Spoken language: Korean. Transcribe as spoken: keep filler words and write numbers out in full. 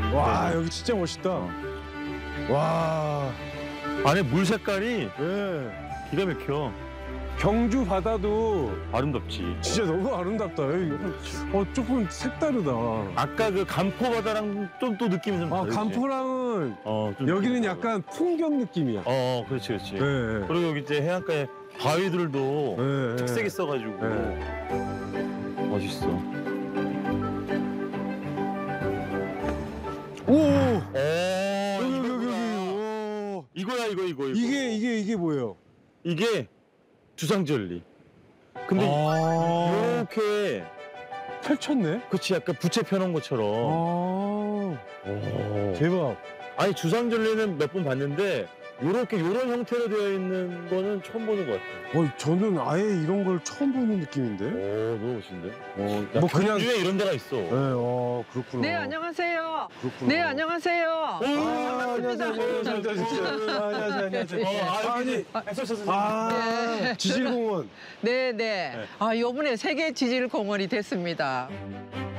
와, 여기 진짜 멋있다. 와. 안에 물 색깔이 예. 기가 막혀. 경주 바다도 아름답지. 진짜 너무 아름답다. 여기 어, 조금 색다르다. 아까 그 간포 바다랑 좀 또 느낌이 좀 아, 다르지. 간포랑은 어, 좀 여기는 느낌이 약간 풍경 느낌이야. 달라. 어, 그렇지, 그렇지. 예, 예. 그리고 여기 이제 해안가에 바위들도 예, 예. 특색 있어가지고 예. 멋있어. 오! 오, 여기, 여기, 여기, 이거구나. 여기. 오. 이거야, 이거, 이거, 이거. 이게, 이게, 이게 뭐예요? 이게 주상절리. 근데 아. 이렇게 펼쳤네? 그치 약간 부채 펴놓은 것처럼. 아. 오. 대박. 아니 주상절리는 몇 번 봤는데 요렇게 요런 형태로 되어 있는 거는 처음 보는 것 같아. 어, 저는 아예 이런 걸 처음 보는 느낌인데? 오, 너무 멋있는데? 어, 야, 뭐 그냥. 경주에 이런 데가 있어. 네, 어, 그렇구나. 네, 안녕하세요. 그렇구나. 네, 안녕하세요. 아, 안녕하세요. 안녕하세요. 안녕하세요. 안녕하세요. 어, 아니, 했었었어. 아, 지질공원. 네, 네. 아, 요번에 세계 지질 공원이 됐습니다.